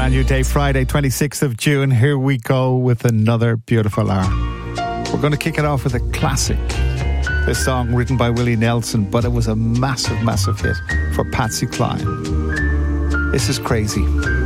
brand new day, Friday, 26th of June. Here we go with another beautiful hour. We're going to kick it off with a classic. This song written by Willie Nelson, but it was a massive, massive hit for Patsy Cline. This is Crazy.